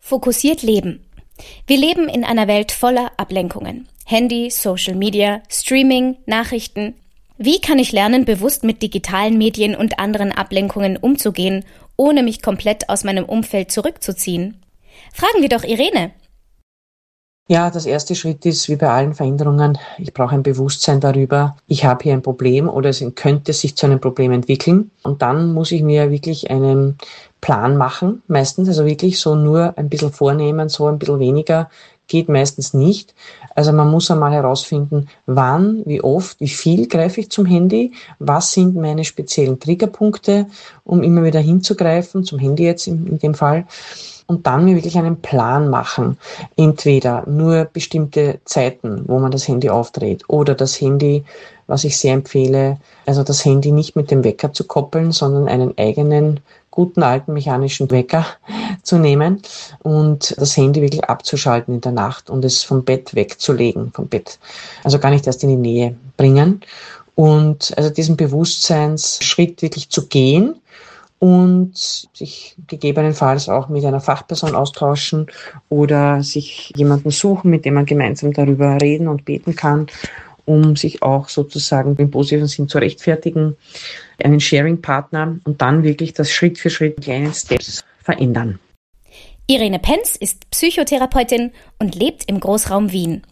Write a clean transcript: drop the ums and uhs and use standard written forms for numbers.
Fokussiert leben. Wir leben in einer Welt voller Ablenkungen. Handy, Social Media, Streaming, Nachrichten. Wie kann ich lernen, bewusst mit digitalen Medien und anderen Ablenkungen umzugehen, ohne mich komplett aus meinem Umfeld zurückzuziehen? Fragen wir doch Irene. Ja, das erste Schritt ist, wie bei allen Veränderungen, ich brauche ein Bewusstsein darüber, ich habe hier ein Problem oder es könnte sich zu einem Problem entwickeln. Und dann muss ich mir wirklich einen Plan machen, meistens, also wirklich so nur ein bisschen vornehmen, so ein bisschen weniger geht meistens nicht. Also man muss einmal herausfinden, wann, wie oft, wie viel greife ich zum Handy, was sind meine speziellen Triggerpunkte, um immer wieder hinzugreifen, zum Handy jetzt in dem Fall. Und dann mir wirklich einen Plan machen. Entweder nur bestimmte Zeiten, wo man das Handy aufdreht, oder das Handy, was ich sehr empfehle, also das Handy nicht mit dem Wecker zu koppeln, sondern einen eigenen, guten alten mechanischen Wecker zu nehmen und das Handy wirklich abzuschalten in der Nacht und es vom Bett wegzulegen, vom Bett. Also gar nicht erst in die Nähe bringen. Und also diesen Bewusstseinsschritt wirklich zu gehen, und sich gegebenenfalls auch mit einer Fachperson austauschen oder sich jemanden suchen, mit dem man gemeinsam darüber reden und beten kann, um sich auch sozusagen im positiven Sinn zu rechtfertigen, einen Sharing-Partner und dann wirklich das Schritt für Schritt in kleinen Steps verändern. Irene Penz ist Psychotherapeutin und lebt im Großraum Wien.